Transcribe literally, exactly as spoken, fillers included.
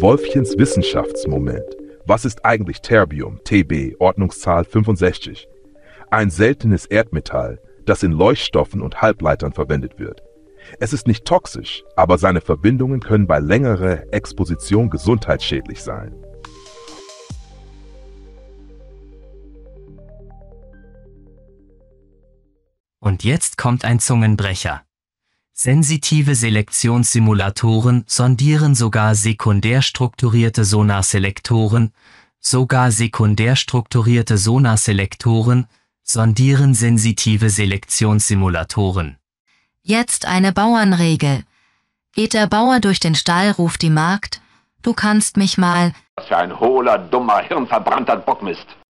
Wolfchens Wissenschaftsmoment. Was ist eigentlich Terbium, T B, Ordnungszahl fünfundsechzig? Ein seltenes Erdmetall, das in Leuchtstoffen und Halbleitern verwendet wird. Es ist nicht toxisch, aber seine Verbindungen können bei längerer Exposition gesundheitsschädlich sein. Und jetzt kommt ein Zungenbrecher. Sensitive Selektionssimulatoren sondieren sogar sekundär strukturierte Sonarselektoren, sogar sekundär strukturierte Sonarselektoren sondieren sensitive Selektionssimulatoren. Jetzt eine Bauernregel. Geht der Bauer durch den Stall, ruft die Magd: Du kannst mich mal. Was für ein hohler, dummer, hirnverbrannter Bockmist.